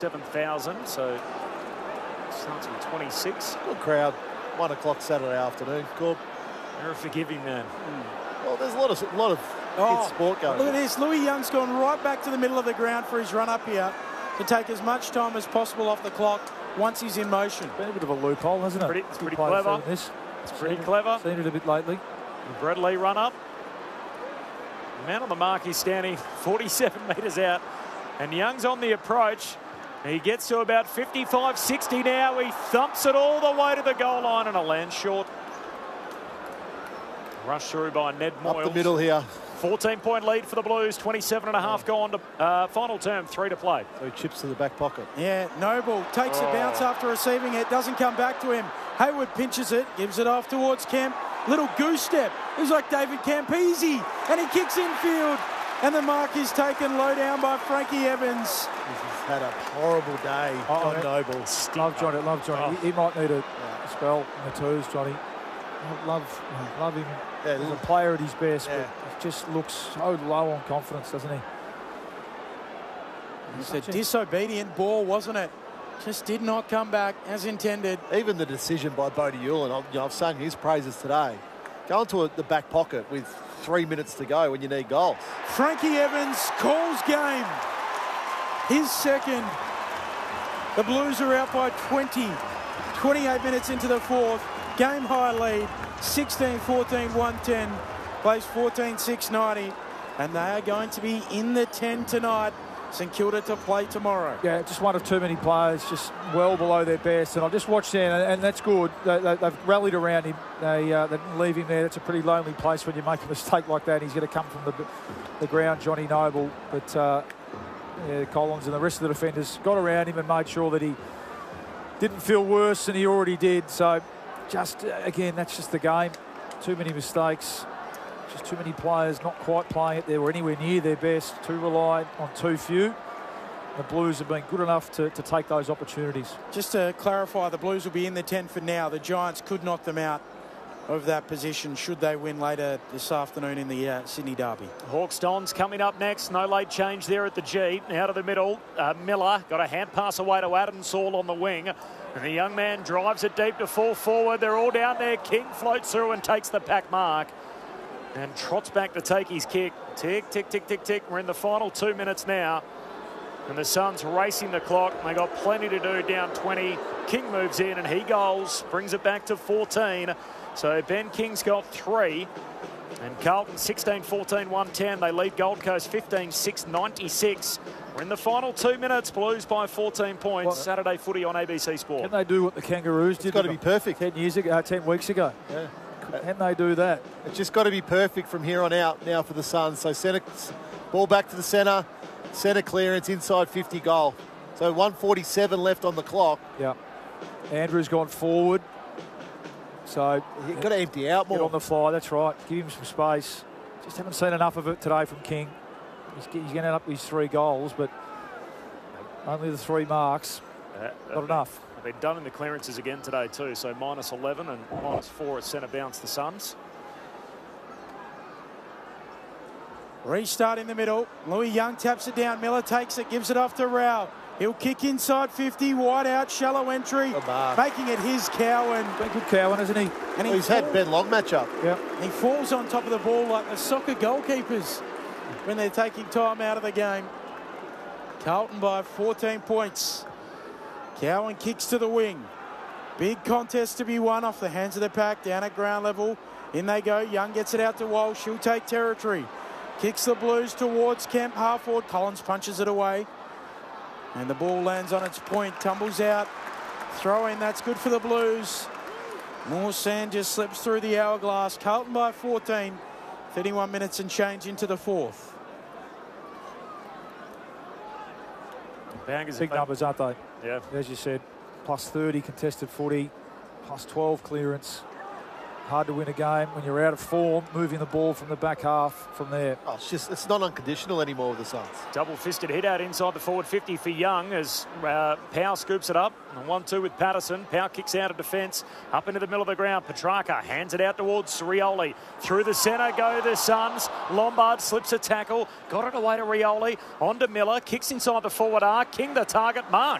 7,000, so starts with 26. Good crowd. 1 o'clock Saturday afternoon. Cool. You're a forgiving man. Well, there's a lot of kids sport going. Look at this. Louis Young's gone right back to the middle of the ground for his run up here to take as much time as possible off the clock once he's in motion. Been a bit of a loophole, hasn't it? It's pretty clever. It's pretty clever. Seen it a bit lately. Bradley run up. The man on the mark is standing 47 metres out. And Young's on the approach. He gets to about 55, 60 now. He thumps it all the way to the goal line and a land short. Rushed through by Ned Moyles. Up the middle here. 14-point lead for the Blues. 27.5 gone to final term. 3 to play. So he chips to the back pocket. Yeah, Noble takes a bounce after receiving it. Doesn't come back to him. Hayward pinches it. Gives it off towards Kemp. Little goose step. He's like David Campese. And he kicks infield. And the mark is taken low down by Frankie Evans. He's had a horrible day, John Noble. Love Johnny. He might need a spell in the twos, Johnny. Love him as a player at his best, but he just looks so low on confidence, doesn't he? It's a disobedient ball, wasn't it? Just did not come back as intended. Even the decision by Bodie Hewlin, I've sung his praises today. Go into the back pocket with 3 minutes to go when you need goals. Frankie Evans calls game. His second. The Blues are out by 20. 28 minutes into the fourth. Game high lead. 16-14, 110. Plays 14-6-90. And they are going to be in the 10 tonight. St Kilda to play tomorrow. Yeah, just one of too many players, just well below their best. And I've just watched him, and that's good. They've rallied around him. They didn't leave him there. It's a pretty lonely place when you make a mistake like that. He's going to come from the ground, Johnny Noble. But Collins and the rest of the defenders got around him and made sure that he didn't feel worse than he already did. So, just again, that's just the game. Too many mistakes. Just too many players not quite playing it there or anywhere near their best, too reliant on too few. The Blues have been good enough to take those opportunities. Just to clarify, the Blues will be in the 10 for now. The Giants could knock them out of that position should they win later this afternoon in the Sydney Derby. Hawks Dons coming up next. No late change there at the G. Out of the middle, Miller got a hand pass away to Adam Saul on the wing. And the young man drives it deep to fall forward. They're all down there. King floats through and takes the pack mark. And trots back to take his kick. Tick, tick, tick, tick, tick. We're in the final 2 minutes now. And the Suns racing the clock. They got plenty to do down 20. King moves in and he goals. Brings it back to 14. So Ben King's got 3. And Carlton 16-14, 110. They lead Gold Coast 15-6, 96. We're in the final 2 minutes. Blues by 14 points. Well, Saturday footy on ABC Sport. Can they do what the Kangaroos did? It's got to be perfect. 10 weeks ago. Yeah. Can they do that? It's just got to be perfect from here on out now for the Suns. So centre, ball back to the centre clearance, inside 50 goal. So 1:47 left on the clock. Yeah. Andrew's gone forward. So you've got to empty out more. Get on the fly, that's right. Give him some space. Just haven't seen enough of it today from King. He's going to end up with his 3 goals, but only the 3 marks. Not enough. They've done in the clearances again today too, so minus 11 and minus 4 at centre bounce the Suns. Restart in the middle. Louis Young taps it down. Miller takes it, gives it off to Rao. He'll kick inside 50, wide out, shallow entry, making it his Cowan. Been good Cowan, hasn't he? And he's had Ben Long match up. Yeah. He falls on top of the ball like the soccer goalkeepers when they're taking time out of the game. Carlton by 14 points. Cowan kicks to the wing. Big contest to be won off the hands of the pack down at ground level. In they go. Young gets it out to Walsh. She'll take territory. Kicks the Blues towards Kemp. Half forward. Collins punches it away. And the ball lands on its point. Tumbles out. Throw in. That's good for the Blues. More sand just slips through the hourglass. Carlton by 14. 31 minutes and change into the fourth. Big numbers, aren't they? Yeah. As you said, plus 30 contested footy, plus 12 clearance. Hard to win a game when you're out of form, moving the ball from the back half from there. Oh, it's not unconditional anymore with the Suns. Double-fisted hit out inside the forward 50 for Young as Powell scoops it up. And 1-2 with Patterson. Powell kicks out of defence. Up into the middle of the ground. Petrarca hands it out towards Rioli. Through the centre go the Suns. Lombard slips a tackle. Got it away to Rioli. On to Miller. Kicks inside the forward arc. King the target mark.